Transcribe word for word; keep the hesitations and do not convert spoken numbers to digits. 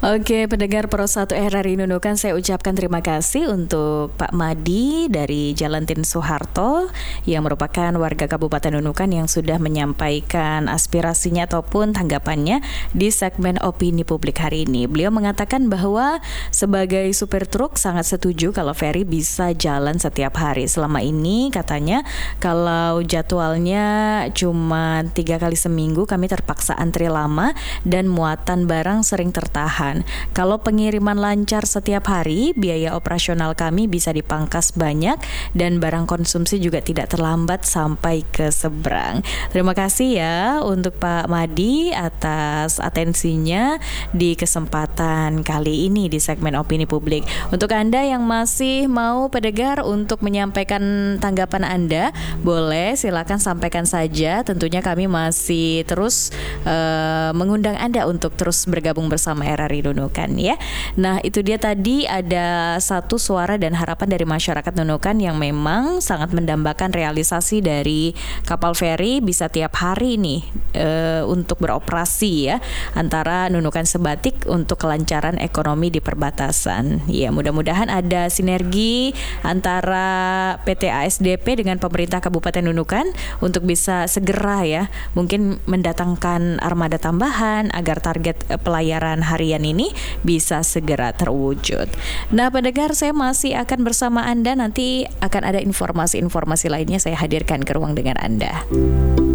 Oke, pendengar Pro satu R R I Nunukan, saya ucapkan terima kasih untuk Pak Madi dari Jalan Tin Soeharto yang merupakan warga Kabupaten Nunukan yang sudah menyampaikan aspirasinya ataupun tanggapannya di segmen opini publik hari ini. Beliau mengatakan bahwa sebagai supir truk sangat setuju kalau ferry bisa jalan setiap hari. Selama ini katanya kalau jadwalnya cuma tiga kali seminggu kami terpaksa antri lama dan muatan barang sering tertahan. Kalau pengiriman lancar setiap hari, biaya operasional kami bisa dipangkas banyak dan barang konsumsi juga tidak terlambat sampai ke seberang. Terima kasih ya untuk Pak Madi atas atensinya di kesempatan kali ini di segmen opini publik. Untuk Anda yang masih mau pendengar untuk menyampaikan tanggapan Anda, boleh silakan sampaikan saja. Tentunya kami masih terus uh, mengundang Anda untuk terus bergabung bersama R R I Nunukan ya. Nah, itu dia tadi ada satu suara dan harapan dari masyarakat Nunukan yang memang sangat mendambakan realisasi dari kapal feri bisa tiap hari nih e, untuk beroperasi ya antara Nunukan Sebatik untuk kelancaran ekonomi di perbatasan. Ya, mudah-mudahan ada sinergi antara P T A S D P dengan pemerintah Kabupaten Nunukan untuk bisa segera ya mungkin mendatangkan armada tambahan agar target pelayaran harian ini bisa segera terwujud. Nah, pendengar, saya masih akan bersama Anda. Nanti akan ada informasi-informasi lainnya saya hadirkan ke ruang dengar Anda.